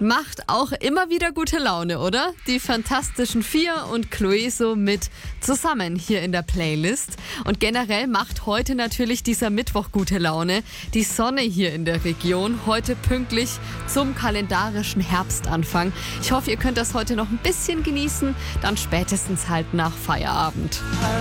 Macht auch immer wieder gute Laune, oder? Die Fantastischen Vier und Clueso mit zusammen hier in der Playlist. Und generell macht heute natürlich dieser Mittwoch gute Laune. Die Sonne hier in der Region, heute pünktlich zum kalendarischen Herbstanfang. Ich hoffe, ihr könnt das heute noch ein bisschen genießen, dann spätestens halt nach Feierabend.